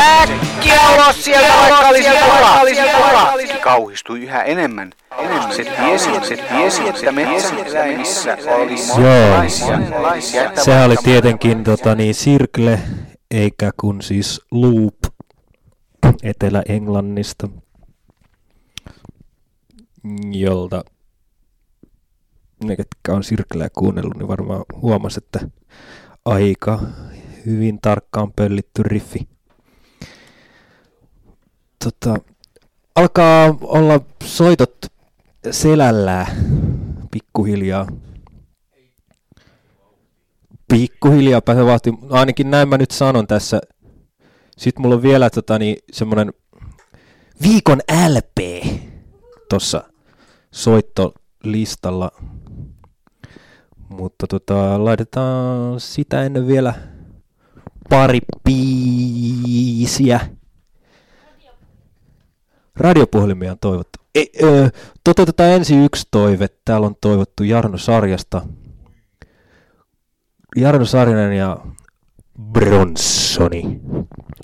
Äkkiä ulos sieltä, vaikka olisi kuka! Kauhistui yhä enemmän. Se tiesi, että metsän eläimissä oli monenlaisia. Sehän oli tietenkin Sirkle, eikä kun siis Loop Etelä-Englannista, jolta ne, ketkä on Sirkleä kuunnellut, niin varmaan huomasi, että aika hyvin tarkkaan pöllitty riffi. Alkaa olla soitot selällään pikkuhiljaa. Pikkuhiljaa pääsee vahti. Ainakin näin mä nyt sanon tässä. Sitten mulla on vielä semmonen viikon LP tossa soittolistalla. Mutta laitetaan sitä ennen vielä pari biisiä. Radiopuhelimia on toivottu. Toteutetaan ensin yksi toive. Täällä on toivottu Jarno Sarjasta. Jarno Sarjanen ja Bronsoni.